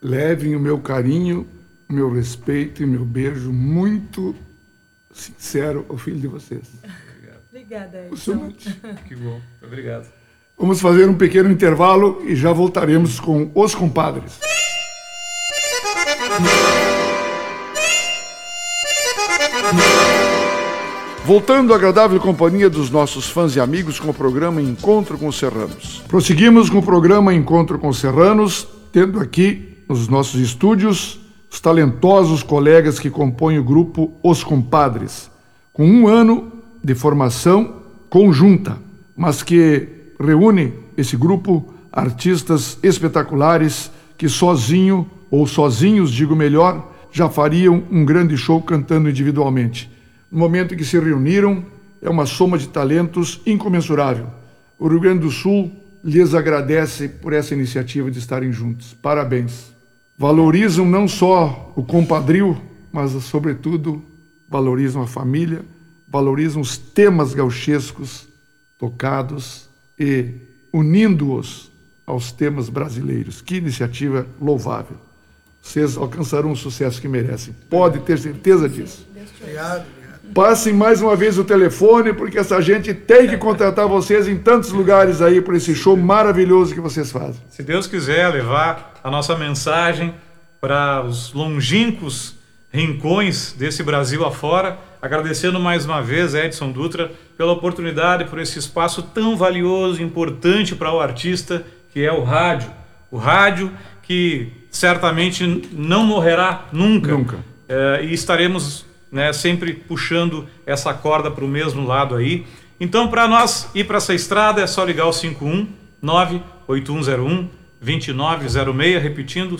levem o meu carinho, o meu respeito e o meu beijo muito sincero ao filho de vocês. Obrigada, Edson. Que bom, obrigado. Vamos fazer um pequeno intervalo e já voltaremos com Os Compadres. Voltando à agradável companhia dos nossos fãs e amigos com o programa Encontro com os Serranos. Prosseguimos com o programa Encontro com os Serranos, tendo aqui nos nossos estúdios os talentosos colegas que compõem o grupo Os Compadres, com 1 ano de formação conjunta, mas que reúne esse grupo artistas espetaculares que sozinho, ou sozinhos, digo melhor, já fariam um grande show cantando individualmente. No momento em que se reuniram, é uma soma de talentos incomensurável. O Rio Grande do Sul lhes agradece por essa iniciativa de estarem juntos. Parabéns. Valorizam não só o compadrio, mas, sobretudo, valorizam a família, valorizam os temas gauchescos tocados e unindo-os aos temas brasileiros. Que iniciativa louvável. Vocês alcançarão o sucesso que merecem. Pode ter certeza disso. Obrigado. Passem mais uma vez o telefone, porque essa gente tem que contratar vocês em tantos lugares aí para esse show maravilhoso que vocês fazem. Se Deus quiser levar a nossa mensagem para os longínquos rincões desse Brasil afora, agradecendo mais uma vez, Edson Dutra, pela oportunidade, por esse espaço tão valioso e importante para o artista, que é o rádio. O rádio que certamente não morrerá nunca. Nunca. E estaremos, né, sempre puxando essa corda para o mesmo lado aí. Então, para nós ir para essa estrada, é só ligar o 519-8101-2906, repetindo,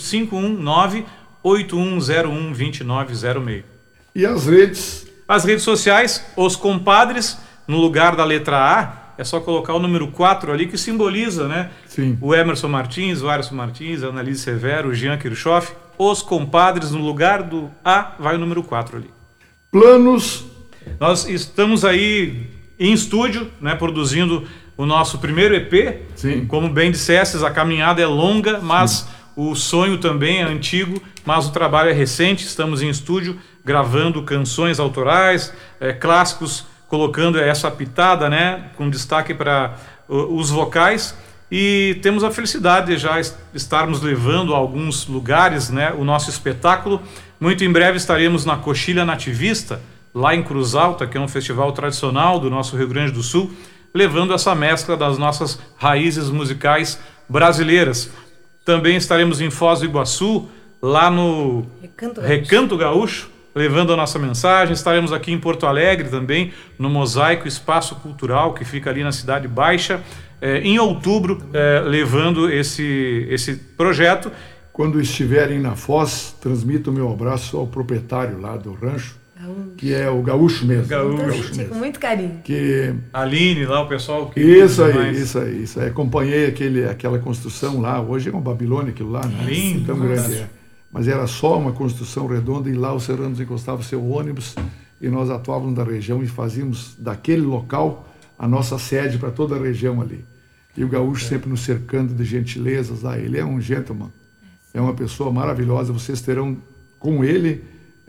519-8101-2906. E as redes? As redes sociais, Os Compadres, no lugar da letra A, é só colocar o número 4 ali, que simboliza, né? Sim. O Emerson Martins, o Arson Martins, a Annalise Severo, o Jean Kirchhoff. Os Compadres, no lugar do A, vai o número 4 ali. Planos? Nós estamos aí em estúdio, né, produzindo o nosso primeiro EP. Sim. Como bem dissestes, a caminhada é longa, mas o sonho também é antigo, mas o trabalho é recente. Estamos em estúdio gravando canções autorais, clássicos, colocando essa pitada, né, com destaque para os vocais. E temos a felicidade de já estarmos levando a alguns lugares, né, o nosso espetáculo. Muito em breve estaremos na Coxilha Nativista, lá em Cruz Alta, que é um festival tradicional do nosso Rio Grande do Sul, levando essa mescla das nossas raízes musicais brasileiras. Também estaremos em Foz do Iguaçu, lá no Recanto Gaúcho, levando a nossa mensagem. Estaremos aqui em Porto Alegre também, no Mosaico Espaço Cultural, que fica ali na Cidade Baixa, em outubro, levando esse projeto. Quando estiverem na Foz, transmito o meu abraço ao proprietário lá do rancho, que é o Gaúcho mesmo. Gaúcho mesmo. Com muito carinho. Que... Aline, lá o pessoal. Que isso aí. Acompanhei aquela construção lá. Hoje é uma Babilônia aquilo lá, né? Lindo. Tão grande. Mas era só uma construção redonda e lá os serranos encostavam seu ônibus e nós atuávamos da região e fazíamos daquele local a nossa sede para toda a região ali. E o Gaúcho sempre nos cercando de gentilezas lá. Ele é um gentleman. É uma pessoa maravilhosa. Vocês terão com ele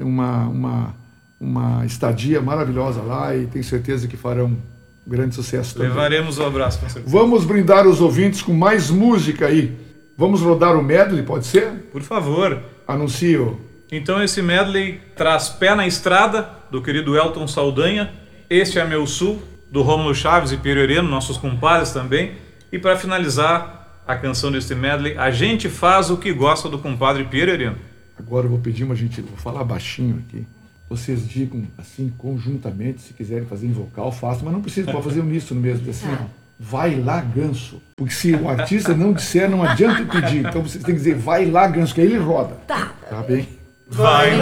uma estadia maravilhosa lá e tenho certeza que farão grande sucesso também. Levaremos o abraço, com certeza. Vamos brindar os ouvintes com mais música aí. Vamos rodar o medley, pode ser? Por favor. Anuncio. Então esse medley traz Pé na Estrada, do querido Elton Saldanha. Este é Meu Sul, do Rômulo Chaves e Pierre Hereno, nossos compadres também. E para finalizar a canção deste medley, A Gente Faz o que Gosta, do compadre Pierre Hereno. Agora eu vou pedir vou falar baixinho aqui. Vocês digam assim, conjuntamente, se quiserem fazer em vocal, façam, mas não precisa, pode fazer uníssono mesmo, assim, ó. Vai lá, Ganso. Porque se o artista não disser, não adianta pedir. Então vocês têm que dizer, vai lá, Ganso, que aí ele roda. Tá bem? Vai